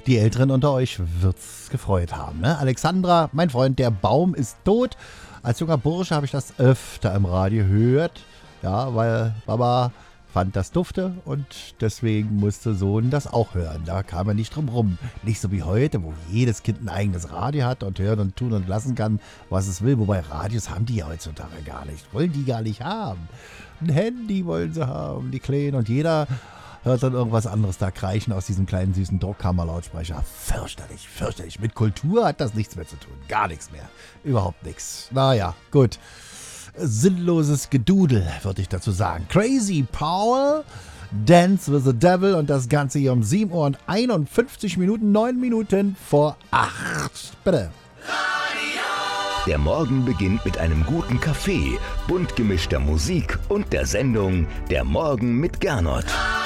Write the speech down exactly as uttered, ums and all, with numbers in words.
Die Älteren unter euch wird's gefreut haben. Ne? Alexandra, mein Freund, der Baum ist tot. Als junger Bursche habe ich das öfter im Radio gehört. Ja, weil Baba fand das dufte und deswegen musste Sohn das auch hören. Da kam er nicht drum rum. Nicht so wie heute, wo jedes Kind ein eigenes Radio hat und hören und tun und lassen kann, was es will. Wobei Radios haben die ja heutzutage gar nicht. Wollen die gar nicht haben. Ein Handy wollen sie haben, die Kleinen. Und jeder hört dann irgendwas anderes da kreischen aus diesem kleinen süßen Druckkammerlautsprecher. Fürchterlich, fürchterlich. Mit Kultur hat das nichts mehr zu tun. Gar nichts mehr. Überhaupt nichts. Naja, gut. Sinnloses Gedudel, würde ich dazu sagen. Crazy Powell, Dance with the Devil und das Ganze hier um sieben Uhr und einundfünfzig Minuten, neun Minuten vor acht. Bitte. Der Morgen beginnt mit einem guten Kaffee, bunt gemischter Musik und der Sendung Der Morgen mit Gernot.